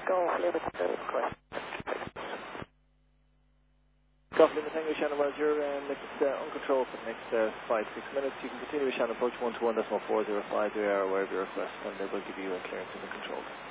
Golf Lima Tango request. Golf Lima Tango, Shannon Roger, and it's on control for the next 5-6 minutes. You can continue with Shannon approach 121.405 or wherever you request, and they will give you a clearance in the control.